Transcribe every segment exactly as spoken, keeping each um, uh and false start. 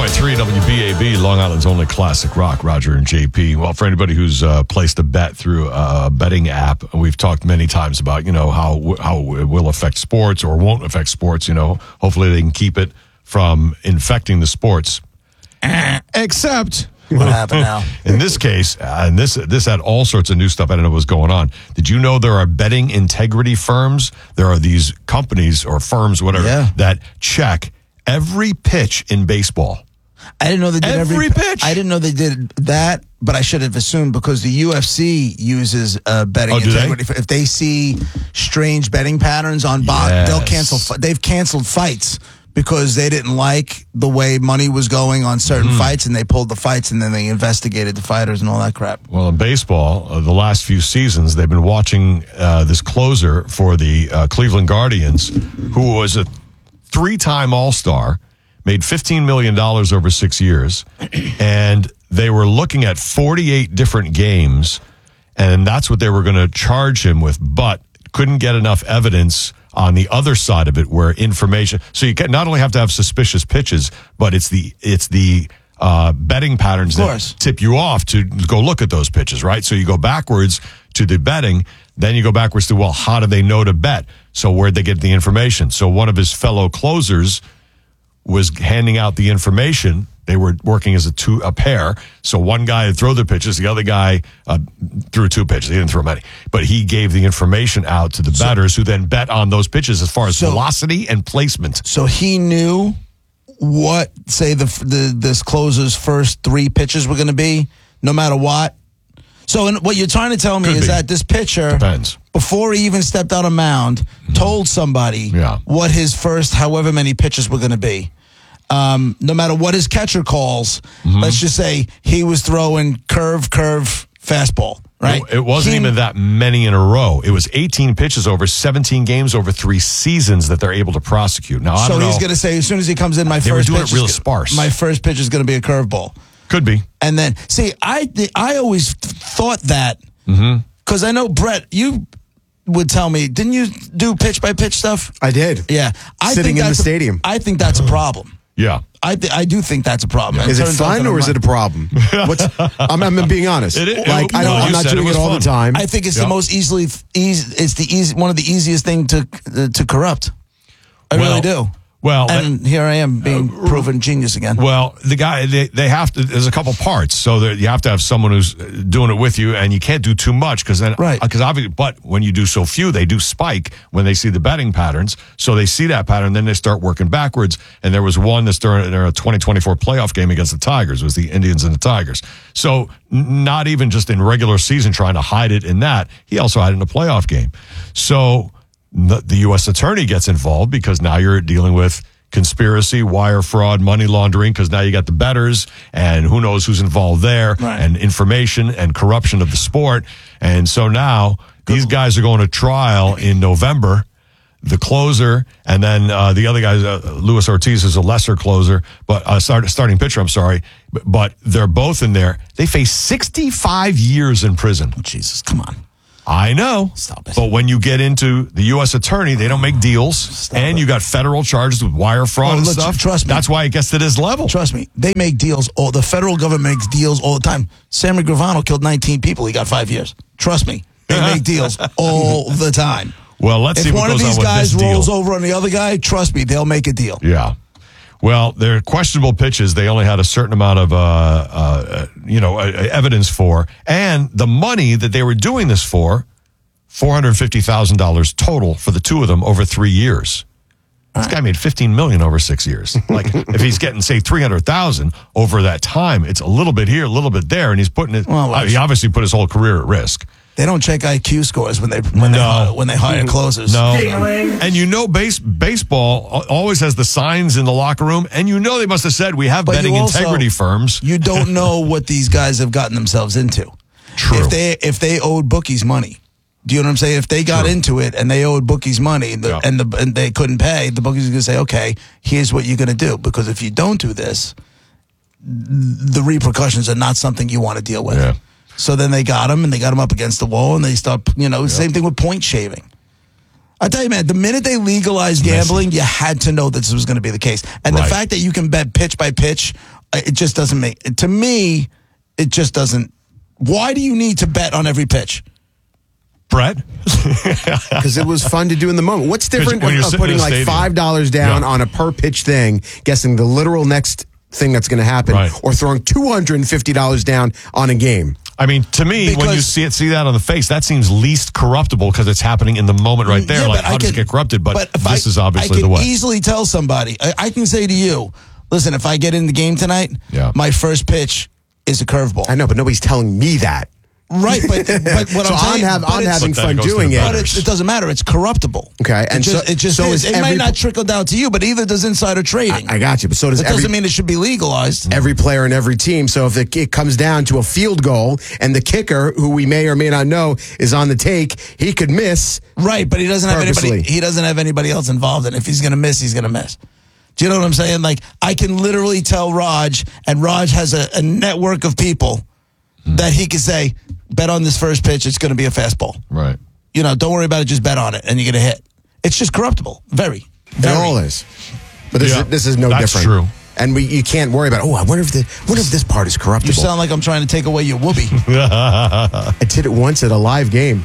point three W B A B, Long Island's only classic rock, Roger and J P. Well, for anybody who's uh, placed a bet through a betting app, we've talked many times about, you know, how how it will affect sports or won't affect sports. You know, hopefully they can keep it from infecting the sports. Except... What happened now? In this case, uh, and this this had all sorts of new stuff. I don't know what was going on. Did you know there are betting integrity firms? There are these companies or firms, whatever, Yeah. that check every pitch in baseball. I didn't know they did every, Every pitch. I didn't know they did that, but I should have assumed because the U F C uses uh, betting Oh, do they? integrity. If they see strange betting patterns on box, Yes. they'll cancel. fi- They've canceled fights because they didn't like the way money was going on certain Mm-hmm. fights, and they pulled the fights, and then they investigated the fighters and all that crap. Well, in baseball, uh, the last few seasons, they've been watching uh, this closer for the uh, Cleveland Guardians, who was a three-time All-Star, made fifteen million dollars over six years, and they were looking at forty-eight different games, and that's what they were going to charge him with, but couldn't get enough evidence on the other side of it where information. So you can not only have to have suspicious pitches, but it's the it's the uh, betting patterns Of that course. tip you off to go look at those pitches, right? So you go backwards to the betting, then you go backwards to, well, how do they know to bet? So where'd they get the information? So one of his fellow closers was handing out the information. They were working as a two a pair. So one guy had throw the pitches, the other guy uh, threw two pitches. He didn't throw many, but he gave the information out to the So- bettors, who then bet on those pitches as far as So- velocity and placement. So he knew what, say, the the this closer's first three pitches were going to be, no matter what. So in, what you're trying to tell me Could is be. that this pitcher, Depends. before he even stepped out on mound, told somebody Yeah. what his first however many pitches were going to be. Um, no matter what his catcher calls, Mm-hmm. let's just say he was throwing curve, curve, fastball, right? It, it wasn't He- even that many in a row. It was eighteen pitches over seventeen games over three seasons that they're able to prosecute. Now, I So don't know. he's going to say, as soon as he comes in, my They were first doing pitch it real is, sparse. My first pitch is going to be a curveball. Could be. And then, see, I th- I always th- thought that because I know Brett, you would tell me, didn't you do pitch by pitch stuff? I did. Yeah, I Sitting think in the that's a- stadium. I think that's a problem. Yeah. I th- I do think that's a problem. Is it turns out fun that or I'm is not. it a problem? What's, I'm, I'm being honest. It is- like I no, don't, you I'm not said doing it it, was all fun. the time. I think it's Yeah. the most easily easy. It's the easy one of the easiest thing to uh, to corrupt. I Well, really do. Well, And here I am being proven genius again. Well, the guy, they, they have to, there's a couple parts. So there, you have to have someone who's doing it with you, and you can't do too much because then, Right. Because obviously, but when you do so few, they do spike when they see the betting patterns. So they see that pattern, then they start working backwards. And there was one that's during a twenty twenty-four playoff game against the Tigers, it was the Indians and the Tigers. So n- not even just in regular season trying to hide it in that, he also had it in a playoff game. So the, the U S attorney gets involved because now you're dealing with conspiracy, wire fraud, money laundering, because now you got the bettors and who knows who's involved there, Right. and information and corruption of the sport. And so now these guys are going to trial in November, the closer, and then uh, the other guy, uh, Luis Ortiz, is a lesser closer, but uh, start, starting pitcher, I'm sorry, but, but they're both in there. They face sixty-five years in prison. Oh, Jesus, come on. I know. Stop it. But when you get into the U S attorney, they don't make deals. and it. you got federal charges with wire fraud Oh, and look, stuff. trust me. That's why it gets to this level. Trust me, they make deals. All the federal government makes deals all the time. Sammy Gravano killed nineteen people. He got five years. Trust me, they make deals all the time. Well, let's see If what one of goes on these with guys this rolls deal. over on the other guy, trust me, they'll make a deal. Yeah. Well, they're questionable pitches. They only had a certain amount of, uh, uh, you know, uh, evidence for. And the money that they were doing this for, four hundred fifty thousand dollars total for the two of them over three years. This guy made fifteen million dollars over six years. Like, if he's getting, say, three hundred thousand dollars over that time, it's a little bit here, a little bit there, and he's putting it, Well, uh, he obviously put his whole career at risk. They don't check I Q scores when they when they No. hire, when they hire closers. No. And you know, base, baseball al- always has the signs in the locker room, and you know they must have said, we have But you betting also- integrity firms. You don't know what these guys have gotten themselves into. True. If they if they owed bookies money, do you know what I'm saying? If they got True. into it and they owed bookies money the, Yeah. and the and they couldn't pay, the bookies are going to say, okay, here's what you're going to do, because if you don't do this, the repercussions are not something you want to deal with. Yeah. So then they got him, and they got him up against the wall, and they start, you know, same thing with point shaving. I tell you, man, the minute they legalized gambling, you had to know that this was going to be the case. And Right. the fact that you can bet pitch by pitch, uh, it just doesn't make, to me, it just doesn't. Why do you need to bet on every pitch? Brett? Because it was fun to do in the moment. What's different when you're of sitting putting in a like stadium. five dollars down Yeah. on a per pitch thing, guessing the literal next thing that's going to happen, Right. or throwing two hundred fifty dollars down on a game? I mean, to me, when you Because- see it, see that on the face, that seems least corruptible because it's happening in the moment right there. Yeah, like, but how I does it can- get corrupted? But, if this I, is obviously I the can way. easily tell somebody, I, I can say to you, listen, if I get in the game tonight, Yeah. my first pitch is a curveball. I know, but nobody's telling me that. Right, but, but what So I'm saying, I'm have- but I'm it's- having But then fun it goes to doing the it. But it's, it doesn't matter. It's corruptible. Okay, and and it just, so- it just so is. is It might every- not trickle down to you, but either does insider trading. I, I got you, but so does That every doesn't mean it should be legalized. every player in every team. So if it, it comes down to a field goal and the kicker, who we may or may not know, is on the take, he could miss. Right, but he doesn't have anybody. Purposely. He doesn't have anybody else involved. And if he's going to miss, he's going to miss. Do you know what I'm saying? Like I can literally tell Raj, and Raj has a, a network of people that he can say, bet on this first pitch. It's going to be a fastball. Right. You know, don't worry about it. Just bet on it, and you're going to hit. It's just corruptible. Very. It Very. all is. But this Yeah, is this is no that's different. true. And we you can't worry about. Oh, I wonder if the wonder if this part is You corruptible. sound like I'm trying to take away your whoopee. I did it once at a live game.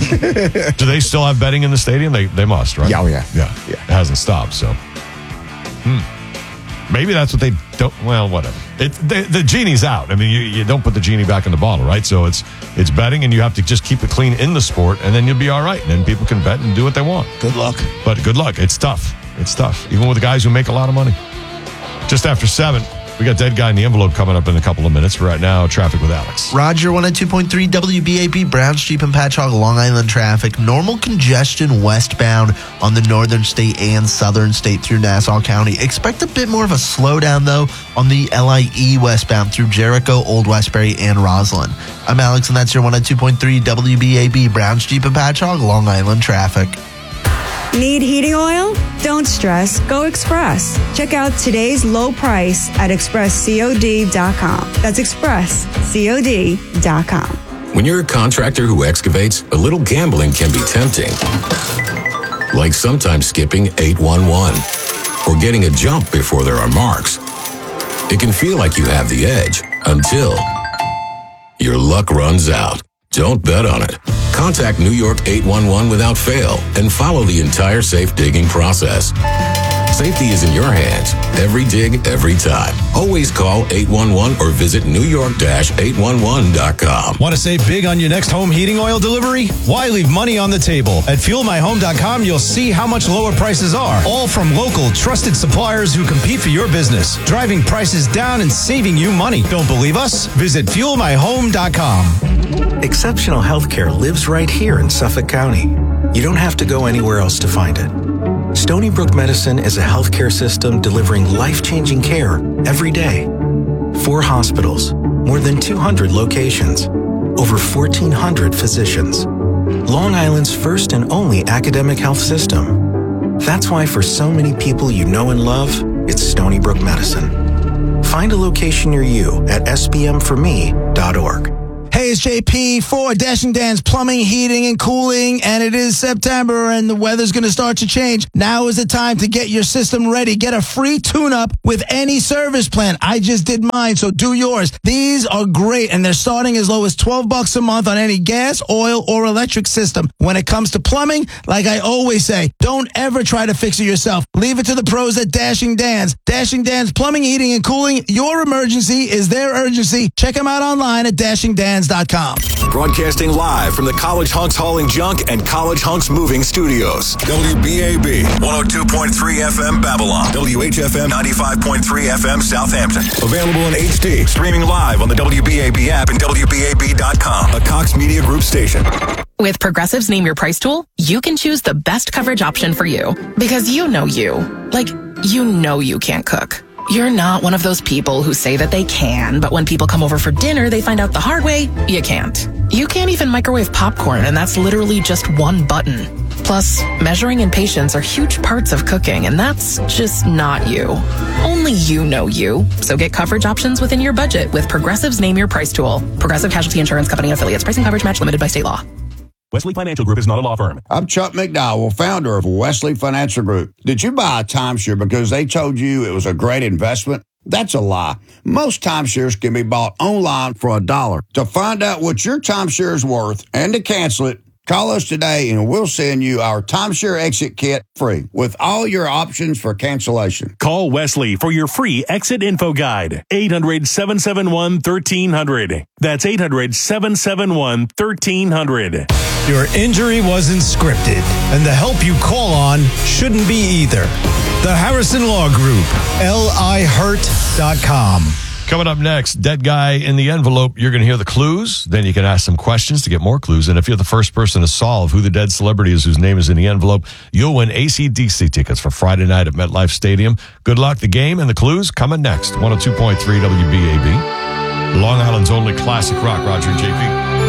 Do they still have betting in the stadium? They they must, right? Yeah, oh, yeah. Yeah. Yeah. It hasn't stopped, so. Hmm. Maybe that's what they don't. Well, whatever. It, the, the genie's out. I mean, you, you don't put the genie back in the bottle, right? So it's it's betting, and you have to just keep it clean in the sport, and then you'll be all right. And then people can bet and do what they want. Good luck. But good luck. It's tough. It's tough, even with the guys who make a lot of money. Just after seven, we got Dead Guy in the Envelope coming up in a couple of minutes. Right now, traffic with Alex. Roger, one oh two point three W B A B, Browns, Jeep, and Patchogue, Long Island traffic. Normal congestion westbound on the northern state and southern state through Nassau County. Expect a bit more of a slowdown, though, on the L I E westbound through Jericho, Old Westbury, and Roslyn. I'm Alex, and that's your one oh two point three W B A B, Browns, Jeep, and Patchogue, Long Island traffic. Need heating oil? Don't stress. Go Express. Check out today's low price at express cod dot com. That's express cod dot com. When you're a contractor who excavates, a little gambling can be tempting. Like sometimes skipping eight one one or getting a jump before there are marks. It can feel like you have the edge until your luck runs out. Don't bet on it. Contact New York eight one one without fail and follow the entire safe digging process. Safety is in your hands. Every dig, every time. Always call eight one one or visit new york eight one one dot com. Want to save big on your next home heating oil delivery? Why leave money on the table? At fuel my home dot com, you'll see how much lower prices are. All from local, trusted suppliers who compete for your business, driving prices down and saving you money. Don't believe us? Visit fuel my home dot com. Exceptional healthcare lives right here in Suffolk County. You don't have to go anywhere else to find it. Stony Brook Medicine is a healthcare system delivering life-changing care every day. Four hospitals, more than two hundred locations, over fourteen hundred physicians. Long Island's first and only academic health system. That's why for so many people you know and love, it's Stony Brook Medicine. Find a location near you at s b m for me dot org. Hey, it's J P for Dashing Dan's Plumbing, Heating, and Cooling, and it is September, and the weather's going to start to change. Now is the time to get your system ready. Get a free tune-up with any service plan. I just did mine, so do yours. These are great, and they're starting as low as twelve bucks a month on any gas, oil, or electric system. When it comes to plumbing, like I always say, don't ever try to fix it yourself. Leave it to the pros at Dashing Dan's. Dashing Dan's Plumbing, Heating, and Cooling. Your emergency is their urgency. Check them out online at dashing dans dot com. Broadcasting live from the College Hunks Hauling Junk and College Hunks Moving Studios. W B A B one oh two point three F M Babylon. W H F M ninety-five point three F M Southampton. Available in H D. Streaming live on the W B A B app and W B A B dot com. A Cox Media Group station. With Progressive's Name Your Price tool, you can choose the best coverage option for you. Because you know you. Like, you know you can't cook. You're not one of those people who say that they can, but when people come over for dinner, they find out the hard way, you can't. You can't even microwave popcorn, and that's literally just one button. Plus, measuring and patience are huge parts of cooking, and that's just not you. Only you know you. So get coverage options within your budget with Progressive's Name Your Price tool. Progressive Casualty Insurance Company and affiliates. Pricing coverage match limited by state law. Wesley Financial Group is not a law firm. I'm Chuck McDowell, founder of Wesley Financial Group. Did you buy a timeshare because they told you it was a great investment? That's a lie. Most timeshares can be bought online for a dollar. To find out what your timeshare is worth and to cancel it, call us today and we'll send you our timeshare exit kit free with all your options for cancellation. Call Wesley for your free exit info guide. eight hundred, seven seven one, one three zero zero. That's eight hundred, seven seven one, one three zero zero. Your injury wasn't scripted, and the help you call on shouldn't be either. The Harrison Law Group, L I hurt dot com. Coming up next, Dead Guy in the Envelope. You're going to hear the clues. Then you can ask some questions to get more clues. And if you're the first person to solve who the dead celebrity is whose name is in the envelope, you'll win A C D C tickets for Friday night at MetLife Stadium. Good luck. The game and the clues coming next. one oh two point three W B A B. Long Island's only classic rock. Roger and J P.